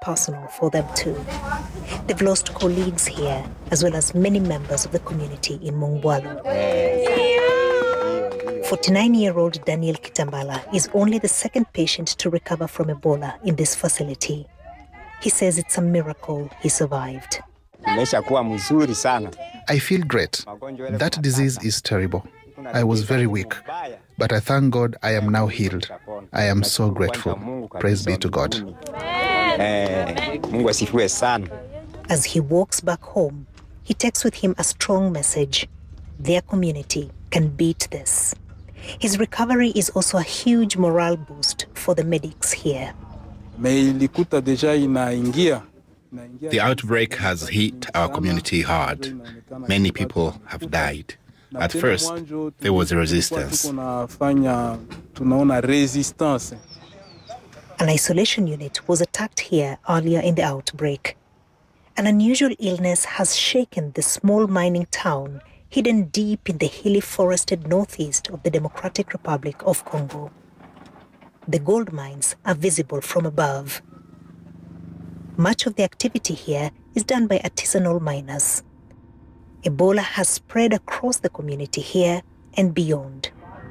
personal for them too. They've lost colleagues here, as well as many members of the community in Mongwalu. 49-year-old Daniel Kitambala is only the second patient to recover from Ebola in this facility. He says it's a miracle he survived. I feel great. That disease is terrible. I was very weak, but I thank God I am now healed. I am so grateful. Praise be to God. As he walks back home, he takes with him a strong message. Their community can beat this. His recovery is also a huge morale boost for the medics here. The outbreak has hit our community hard. Many people have died. At first, there was a resistance. An isolation unit was attacked here earlier in the outbreak. An unusual illness has shaken the small mining town hidden deep in the hilly forested northeast of the Democratic Republic of Congo. The gold mines are visible from above. Much of the activity here is done by artisanal miners. Ebola has spread across the community here and beyond.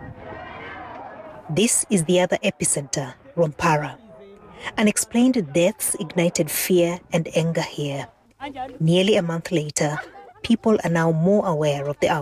This is the other epicenter, Rwampara. Unexplained deaths ignited fear and anger here. Nearly a month later, people are now more aware of the outbreak.